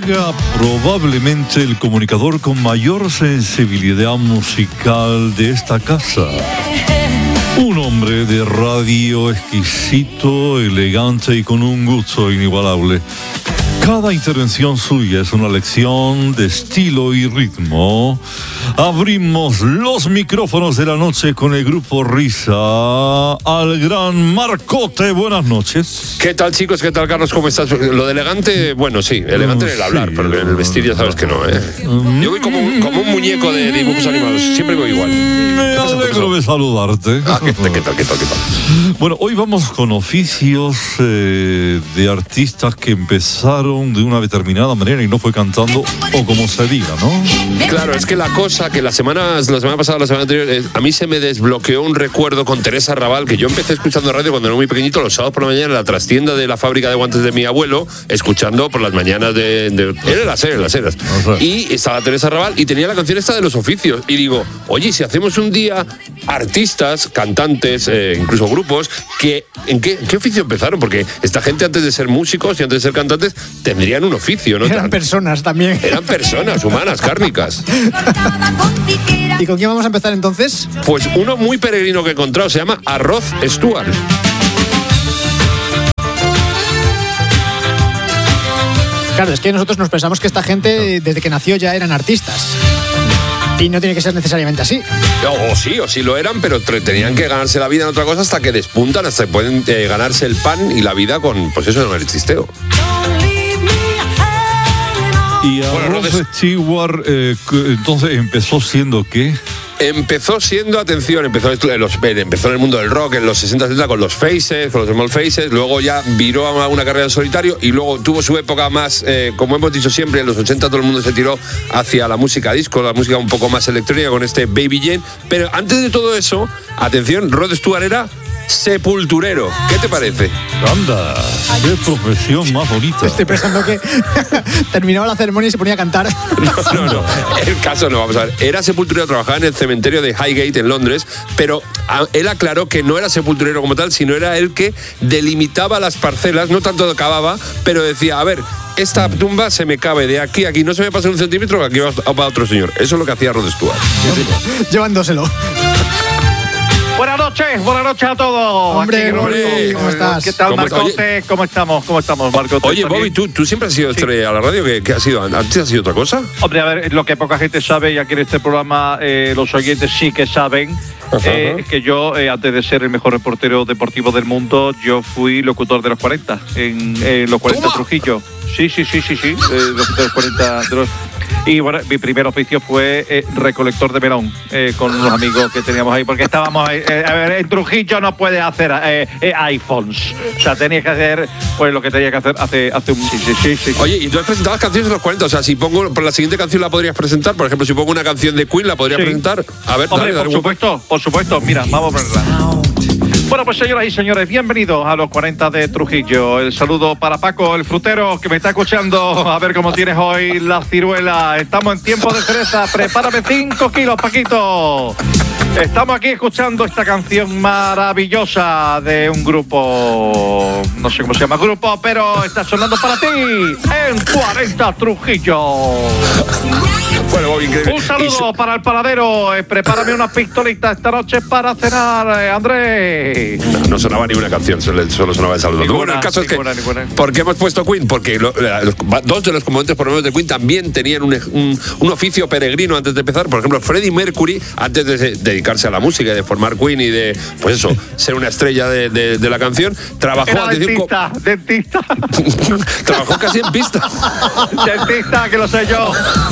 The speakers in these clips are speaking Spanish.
Llega probablemente el comunicador con mayor sensibilidad musical de esta casa. Un hombre de radio exquisito, elegante y con un gusto inigualable. Cada intervención suya es una lección de estilo y ritmo. Abrimos los micrófonos de la noche con el grupo Risa al gran Marcote. Buenas noches. ¿Qué tal, chicos? ¿Qué tal, Carlos? ¿Cómo estás? Lo de elegante, bueno, sí, elegante en el hablar, pero en el vestir ya sabes que no, ¿eh? Yo voy como un muñeco de dibujos animados, siempre voy igual. Me alegro de saludarte. ¿Qué tal? Bueno, hoy vamos con oficios de artistas que empezaron de una determinada manera y no fue cantando o como se diga, ¿no? Claro, es que la cosa que la semana pasada, la semana anterior, a mí se me desbloqueó un recuerdo con Teresa Raval, que yo empecé escuchando radio cuando era muy pequeñito, los sábados por la mañana en la trastienda de la fábrica de guantes de mi abuelo, escuchando por las mañanas era en las eras. Y estaba Teresa Raval y tenía la canción esta de los oficios. Y digo, oye, si hacemos un día artistas, cantantes, incluso grupos, ¿en qué oficio empezaron? Porque esta gente antes de ser músicos y antes de ser cantantes tendrían un oficio, ¿no? Eran personas también. Eran personas humanas, cárnicas. ¿Y con quién vamos a empezar entonces? Pues uno muy peregrino que he encontrado, se llama Rod Stewart. Claro, es que nosotros nos pensamos que esta gente desde que nació ya eran artistas. Y no tiene que ser necesariamente así. O sí lo eran, pero tenían que ganarse la vida en otra cosa hasta que despuntan, hasta que pueden ganarse el pan y la vida con, pues eso, en el chisteo. Y a Rod Stewart, entonces, ¿empezó siendo qué? Empezó siendo, atención, empezó en el mundo del rock en los 60-70 con los Faces, con los Small Faces, luego ya viró a una carrera en solitario y luego tuvo su época más, como hemos dicho siempre, en los 80 todo el mundo se tiró hacia la música disco, la música un poco más electrónica con este Baby Jane, pero antes de todo eso, atención, Rod Stewart era sepulturero. ¿Qué te parece? Anda, qué profesión más bonita. Estoy pensando que terminaba la ceremonia y se ponía a cantar. No. El caso no, vamos a ver. Era sepulturero, trabajaba en el cementerio de Highgate en Londres, pero él aclaró que no era sepulturero como tal, sino era el que delimitaba las parcelas, no tanto cavaba, pero decía, a ver, esta tumba se me cabe de aquí a aquí, no se me pasa un centímetro, aquí va para otro señor. Eso es lo que hacía Rod Stewart. Llevándoselo. Buenas noches a todos. Hombre, ¿cómo estás? ¿Qué tal, Marcote? ¿Cómo estamos, Marcote? Oye, Bobby, ¿tú siempre has sido estrella a la radio? ¿Qué has sido? ¿Antes has sido otra cosa? Hombre, a ver, lo que poca gente sabe, y aquí en este programa los oyentes sí que saben, que yo, antes de ser el mejor reportero deportivo del mundo, yo fui locutor de los 40, en los 40 Trujillo. Sí, locutor de los 40 de los... Y bueno, mi primer oficio fue recolector de melón, con unos amigos que teníamos ahí, porque estábamos ahí, a ver, en Trujillo no puedes hacer iPhones, o sea, tenías que hacer pues lo que tenías que hacer hace un... Sí. Oye, ¿y tú has presentado las canciones de los 40? O sea, si pongo, por la siguiente canción la podrías presentar, por ejemplo, si pongo una canción de Queen, ¿la podrías presentar? A ver, hombre, dale, por supuesto, mira, vamos a ponerla. Bueno, pues señoras y señores, bienvenidos a los 40 de Trujillo. El saludo para Paco, el frutero, que me está escuchando. A ver cómo tienes hoy la ciruela. Estamos en tiempo de cereza. Prepárame 5 kilos, Paquito. Estamos aquí escuchando esta canción maravillosa de un grupo, no sé cómo se llama el grupo, pero está sonando para ti en 40 Trujillo. Bueno, Bobby, increíble. Un saludo para el paladero. Prepárame unas pistolitas esta noche para cenar, Andrés. No sonaba ni una canción, solo sonaba el saludo. Bueno, el caso es que, ¿por qué hemos puesto Queen? Porque dos de los componentes por lo menos de Queen también tenían un oficio peregrino antes de empezar. Por ejemplo, Freddie Mercury, antes de dedicarse a la música y de formar Queen y de, pues eso, ser una estrella de la canción, trabajó... Era dentista. Trabajó casi en pista. Dentista, que lo sé yo.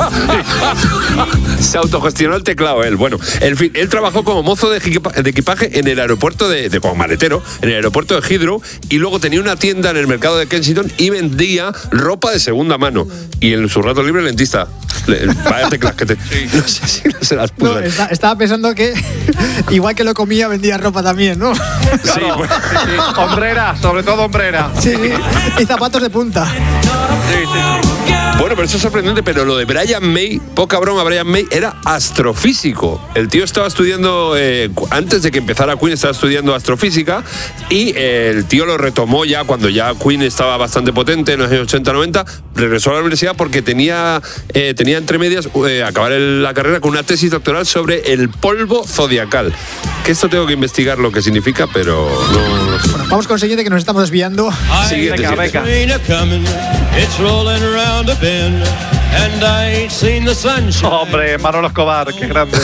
Se autogestionó el teclado él. Bueno, en fin, él trabajó como mozo de equipaje en el aeropuerto como maletero, en el aeropuerto de Heathrow, y luego tenía una tienda en el mercado de Kensington y vendía ropa de segunda mano. Y en su rato libre, dentista. Vaya teclas que te... No sé si se las puso. No, estaba pensando que igual que lo comía, vendía ropa también, ¿no? Sí, bueno. Sí. Hombrera, sobre todo hombrera. Sí, y zapatos de punta. Sí. Bueno, pero eso es sorprendente, pero lo de Brian May, poca broma, Brian May era astrofísico. El tío estaba estudiando, antes de que empezara Queen, estaba estudiando astrofísica y el tío lo retomó ya cuando ya Queen estaba bastante potente, en los años 80-90, regresó a la universidad porque tenía entre medias acabar la carrera con una tesis doctoral sobre el polvo zodiacal. Que esto tengo que investigar lo que significa, pero no sé. Bueno, vamos con el siguiente, que nos estamos desviando. Siguiente. Hombre, Manolo Escobar, qué grande.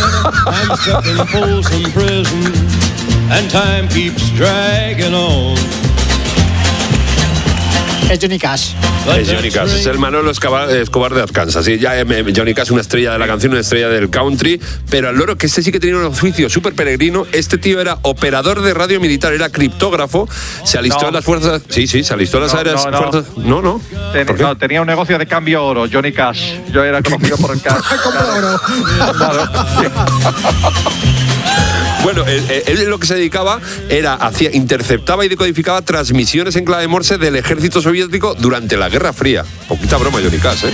Es Johnny Cash. Es Johnny Cash, es el Manolo Escobar de Arkansas. Sí, ya Johnny Cash, una estrella de la canción, una estrella del country, pero al loro que este sí que tenía un oficio súper peregrino. Este tío era operador de radio militar, era criptógrafo, se alistó en las fuerzas. Sí, se alistó en las áreas. Fuerzas. No. No, tenía un negocio de cambio oro, Johnny Cash. Yo era conocido por el cash. Compra oro. Claro. Bueno, él lo que se dedicaba interceptaba y decodificaba transmisiones en clave Morse del ejército soviético durante la Guerra Fría. Poquita broma, Johnny Cash, ¿eh?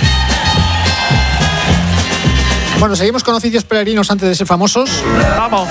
Bueno, seguimos con oficios peregrinos antes de ser famosos. Vamos.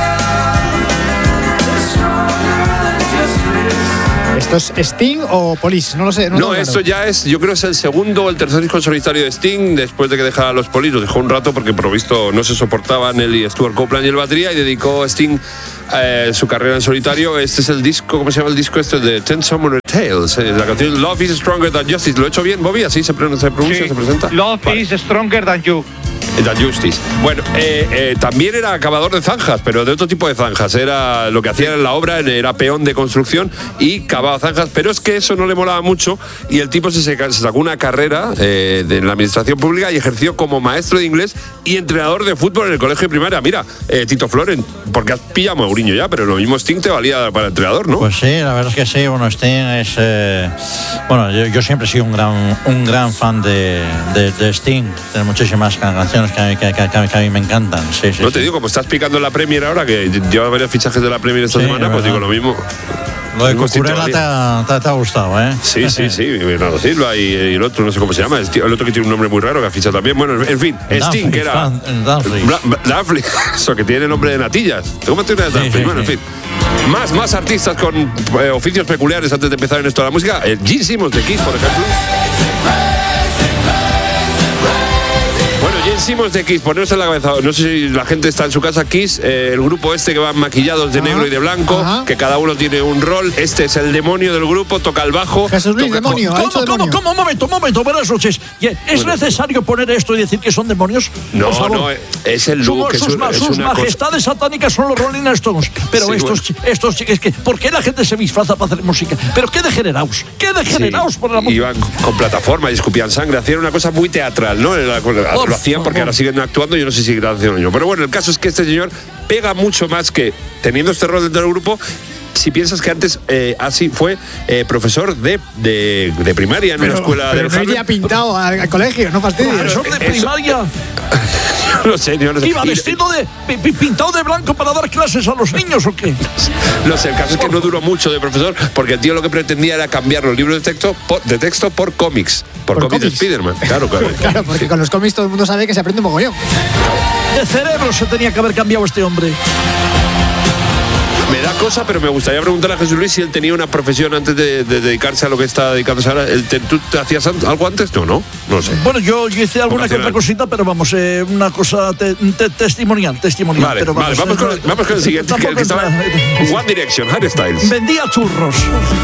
¿Esto es Sting o Police? No lo sé. No, esto ya es, yo creo que es el segundo o el tercer disco solitario de Sting, después de que dejara a los Police. Los dejó un rato porque por lo visto no se soportaban él y Stuart Copeland y el batería, y dedicó a Sting su carrera en solitario. Este es el disco, ¿cómo se llama el disco este? De Ten Summoner Tales, la canción Love is Stronger Than Justice. ¿Lo he hecho bien, Bobby? ¿Así se pronuncia, sí. se presenta? Love is Stronger Than You. The Justice. Bueno, también era acabador de zanjas, pero de otro tipo de zanjas. Era lo que hacía en la obra, era peón de construcción y cavaba zanjas, pero es que eso no le molaba mucho y el tipo se sacó una carrera de la administración pública y ejerció como maestro de inglés y entrenador de fútbol en el colegio de primaria. Mira, Tito Floren, porque has pillado a Mourinho ya, pero lo mismo Sting te valía para entrenador, ¿no? Pues sí, la verdad es que sí. Bueno, Sting es... bueno, yo siempre he sido un gran fan de Sting. Tiene muchísimas canciones que a mí me encantan. Sí, no te digo, como estás picando en la Premier ahora, que lleva varios fichajes de la Premier esta semana, pues digo lo mismo. Lo de Cucurella te ha gustado, ¿eh? Sí. Bernardo Silva y el otro, no sé cómo se llama, el otro que tiene un nombre muy raro que ha fichado también. Bueno, en fin, Sting, que era... Duffy, eso que tiene nombre de natillas. ¿Cómo tiene Duffy? Bueno, en fin. Más artistas con oficios peculiares antes de empezar en esto de la música. Gene Simmons de Kiss, por ejemplo. Gene Simmons de Kiss, poneros en la cabeza. No sé si la gente está en su casa. Kiss, el grupo este que van maquillados de negro y de blanco, que cada uno tiene un rol. Este es el demonio del grupo, toca el bajo. Jesús Luis, demonio. ¿Cómo? Momento. Buenas noches. ¿Es necesario poner esto y decir que son demonios? No, es el look. Sus majestades satánicas son los Rolling Stones. Pero sí, estos chicos, ¿por qué la gente se disfraza para hacer música? ¿Pero qué degenerados? Por la música? Iban con plataforma y escupían sangre. Hacían una cosa muy teatral, ¿no? Lo hacían porque ahora siguen actuando, yo no sé si seguirán haciendo. Pero bueno, el caso es que este señor pega mucho más que teniendo este rol dentro del grupo. Si piensas que antes así fue profesor de primaria en una escuela de... Pero no iría pintado al colegio, no fastidies. ¿Profesor de primaria? No sé. ¿Iba vestido pintado de blanco para dar clases a los niños o qué? No sé, el caso es que no duró mucho de profesor porque el tío lo que pretendía era cambiar los libros de texto por cómics. Por cómics de Spiderman. Claro, porque con los cómics todo el mundo sabe que se aprende un mogollón. De cerebro se tenía que haber cambiado este hombre. Me da cosa, pero me gustaría preguntar a Jesús Luis si él tenía una profesión antes de dedicarse a lo que está dedicándose ahora. ¿Tú te hacías algo antes? No lo sé. Bueno, yo hice alguna que otra cosita, pero vamos, una cosa testimonial. Vale, pero vamos con el siguiente, que estaba One Direction, Harry Styles. Vendía churros.